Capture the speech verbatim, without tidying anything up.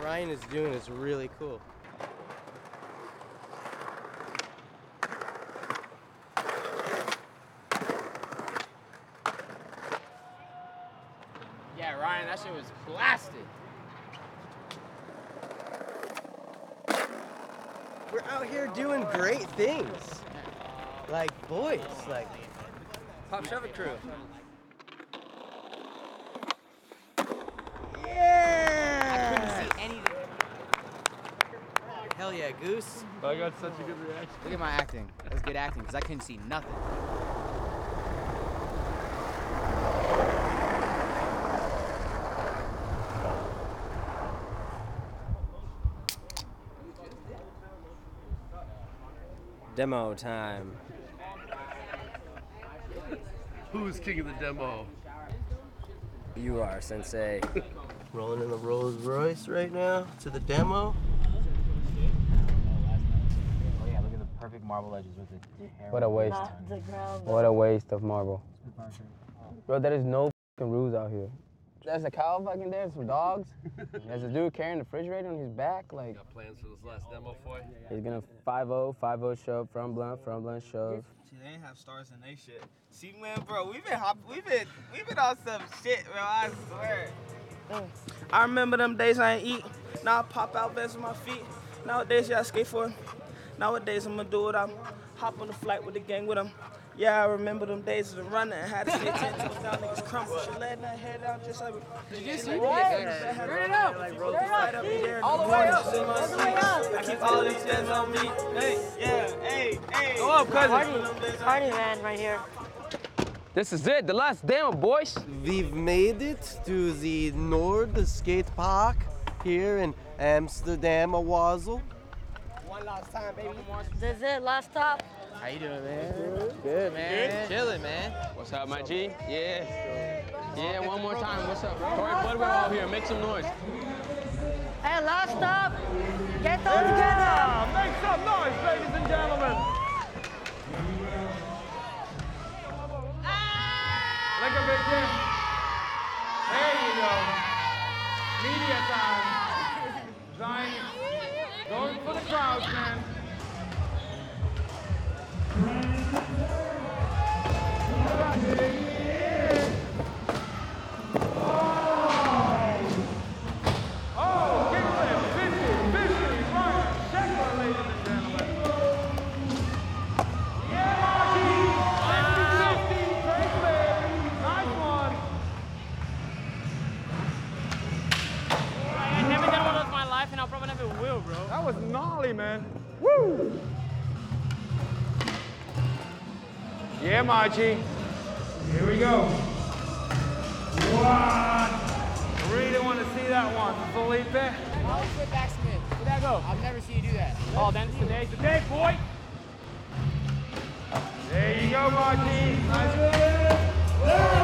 Ryan is doing is really cool. Yeah, Ryan, that shit was blasted. We're out here doing great things. Like boys, like Top Shove It crew. yeah! I couldn't see anything. Hell yeah, Goose. I got such a good reaction. Look at my acting. That was good acting, because I couldn't see nothing. Demo time. Who's king of the demo? You are, Sensei. Rolling in the Rolls Royce right now to the demo. Oh yeah, look at the perfect marble edges with the What a waste. What a waste of marble. Bro, there is no fucking rules out here. There's a cow fucking there, some dogs. There's a dude carrying the refrigerator on his back. Like, Got plans for this last demo for you? he's gonna five oh, five oh shove, front blunt, front blunt shove. See, they ain't have stars in they shit. See, man, bro, we've been hop, we've been, we've been on some shit, bro. I swear. Mm. I remember them days I ain't eat. Now I pop out best with my feet. Nowadays, yeah, I skate for it. Nowadays, I'm gonna do it. I'm hop on the flight with the gang with them. Yeah, I remember them days of the running. I had to stay ten toes down, niggas crumble. She letting that head out just like. Did you see what? Turn it up. Like, roll the fight up in there. All the way up. All the way up. I keep all these hands on me. Hey, yeah, hey, hey. Go up, cousin. Party, party man right here. This is it, the last demo, boys. We've made it to the Nord Skate Park here in Amsterdam, Owazel. One last time, baby. This is it, last stop. How you doing, man? Good, man. Good? Chilling, man. What's up, my G? Yeah. Yeah, one more time. What's up? Corey Budwell out here. Make some noise. Hey, last stop. Get those together. Make some noise, ladies and gentlemen. Like a big game. There you go. Media time. Giant. Going for the crowds, man. Oh, kickflip, fifty, fifty, Ryan Sheckler, ladies and gentlemen. Yeah, Marty, fifty, fifty, kickflip, nice one. I never done one of those in my life, and I'll probably never will, bro. That was gnarly, man. Woo! Yeah, Margie. Here we go. What? Really want to see that one, Felipe. How was the backsmith? Where'd that go? I've never seen you do that. Oh, then today's the day, boy. There you go, Margie. Nice.